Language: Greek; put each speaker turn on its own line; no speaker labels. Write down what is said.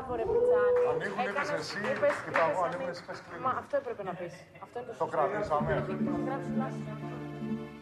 Μπράβο, ρε Μιτζάνη.
Ανοίγουν, είπες εσύ και τα εγώ ανοίγουν, εσύ πες κλείνει.
Μα αυτό έπρεπε να πεις. Αυτό είναι το
Το κρατήσαμε.
Γράψου λάθος.